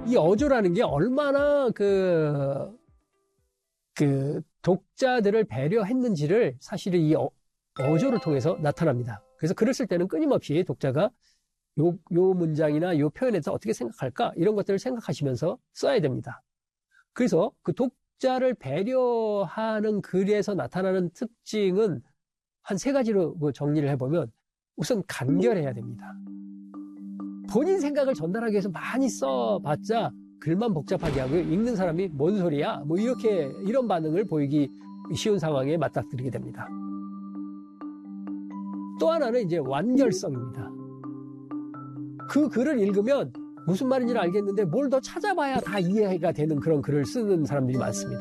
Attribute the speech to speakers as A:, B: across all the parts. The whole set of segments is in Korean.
A: 이 어조라는 게 얼마나 독자들을 배려했는지를 사실은 이 어조를 통해서 나타납니다. 그래서 글을 쓸 때는 끊임없이 독자가 요 문장이나 요 표현에 대해서 어떻게 생각할까? 이런 것들을 생각하시면서 써야 됩니다. 그래서 그 독자를 배려하는 글에서 나타나는 특징은 한 3가지로 정리를 해보면 우선 간결해야 됩니다. 본인 생각을 전달하기 위해서 많이 써봤자 글만 복잡하게 하고 읽는 사람이 뭔 소리야? 뭐 이런 반응을 보이기 쉬운 상황에 맞닥뜨리게 됩니다. 또 하나는 이제 완결성입니다. 그 글을 읽으면 무슨 말인지는 알겠는데 뭘 더 찾아봐야 다 이해가 되는 그런 글을 쓰는 사람들이 많습니다.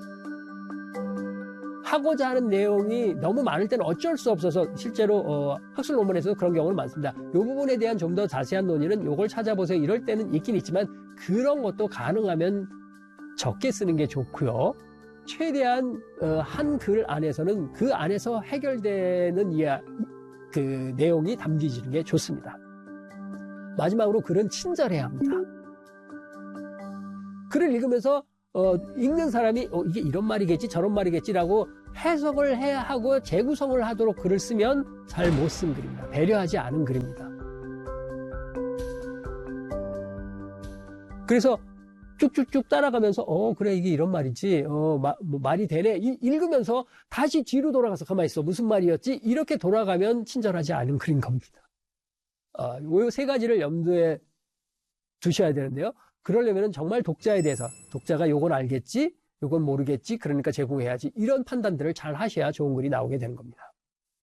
A: 하고자 하는 내용이 너무 많을 때는 어쩔 수 없어서 실제로 학술 논문에서도 그런 경우는 많습니다. 이 부분에 대한 좀 더 자세한 논의는 이걸 찾아보세요. 이럴 때는 있긴 있지만 그런 것도 가능하면 적게 쓰는 게 좋고요. 최대한 한 글 안에서는 그 안에서 해결되는 그 내용이 담기지는 게 좋습니다. 마지막으로 글은 친절해야 합니다. 글을 읽으면서 읽는 사람이 이게 이런 말이겠지 저런 말이겠지라고 해석을 해야 하고 재구성을 하도록 글을 쓰면 잘 못 쓴 글입니다. 배려하지 않은 글입니다. 그래서 쭉쭉쭉 따라가면서 그래 이게 이런 말이지 말이 되네 읽으면서 다시 뒤로 돌아가서 가만히 있어 무슨 말이었지 이렇게 돌아가면 친절하지 않은 글인 겁니다. 이 3가지를 염두에 두셔야 되는데요. 그러려면 정말 독자에 대해서 독자가 요건 알겠지 요건 모르겠지 그러니까 제공해야지 이런 판단들을 잘 하셔야 좋은 글이 나오게 되는 겁니다.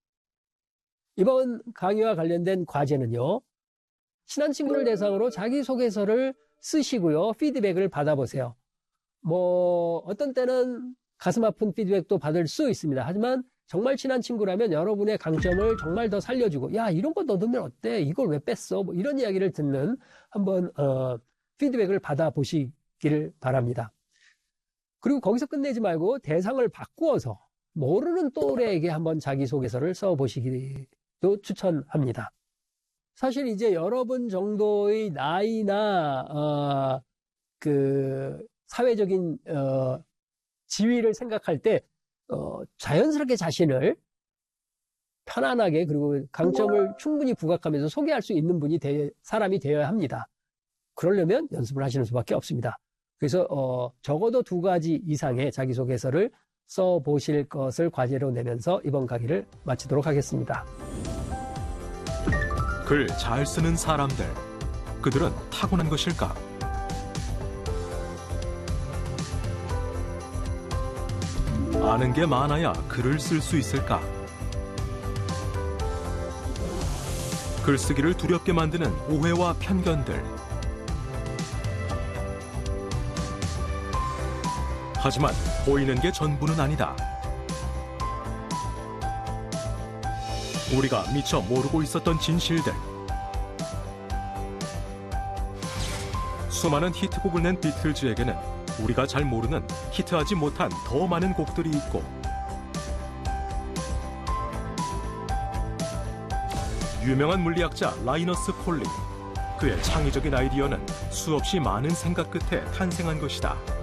A: 이번 강의와 관련된 과제는요. 친한 친구를 대상으로 자기소개서를 쓰시고요. 피드백을 받아보세요. 어떤 때는 가슴 아픈 피드백도 받을 수 있습니다. 하지만 정말 친한 친구라면 여러분의 강점을 정말 더 살려주고 야 이런 거 넣으면 어때? 이걸 왜 뺐어? 이런 이야기를 듣는 한번 피드백을 받아보시기를 바랍니다. 그리고 거기서 끝내지 말고 대상을 바꾸어서 모르는 또래에게 한번 자기소개서를 써보시기도 추천합니다. 사실 이제 여러분 정도의 나이나 사회적인 지위를 생각할 때 자연스럽게 자신을 편안하게 그리고 강점을 충분히 부각하면서 소개할 수 있는 사람이 되어야 합니다. 그러려면 연습을 하시는 수밖에 없습니다. 그래서 적어도 2가지 이상의 자기소개서를 써보실 것을 과제로 내면서 이번 강의를 마치도록 하겠습니다.
B: 글 잘 쓰는 사람들, 그들은 타고난 것일까? 아는 게 많아야 글을 쓸 수 있을까? 글쓰기를 두렵게 만드는 오해와 편견들. 하지만 보이는 게 전부는 아니다. 우리가 미처 모르고 있었던 진실들. 수많은 히트곡을 낸 비틀즈에게는 우리가 잘 모르는 히트하지 못한 더 많은 곡들이 있고 유명한 물리학자 라이너스 콜린, 그의 창의적인 아이디어는 수없이 많은 생각 끝에 탄생한 것이다.